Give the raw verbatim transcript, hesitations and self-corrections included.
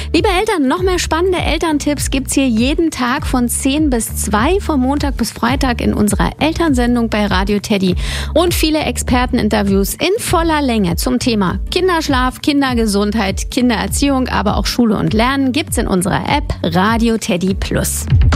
Liebe Eltern, noch mehr spannende Elterntipps gibt's hier jeden Tag von zehn bis zwei, von Montag bis Freitag in unserer Elternsendung bei Radio Teddy. Und viele Experteninterviews in voller Länge zum Thema Kinderschlaf, Kindergesundheit, Kindererziehung, aber auch Schule und Lernen gibt's in unserer App Radio Teddy Plus.